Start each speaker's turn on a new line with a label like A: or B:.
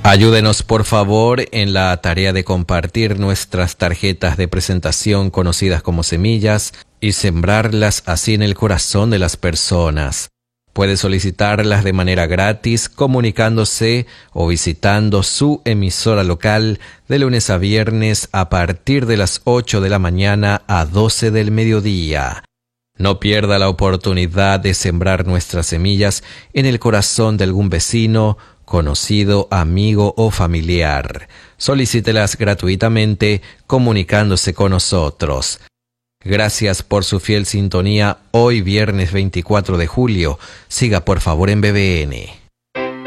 A: Ayúdenos por favor en la tarea de compartir nuestras tarjetas de presentación conocidas como semillas y sembrarlas así en el corazón de las personas. Puede solicitarlas de manera gratis comunicándose o visitando su emisora local de lunes a viernes a partir de las 8 de la mañana a 12 del mediodía. No pierda la oportunidad de sembrar nuestras semillas en el corazón de algún vecino, conocido, amigo o familiar. Solicítelas gratuitamente comunicándose con nosotros. Gracias por su fiel sintonía hoy viernes 24 de julio. Siga por favor en BBN.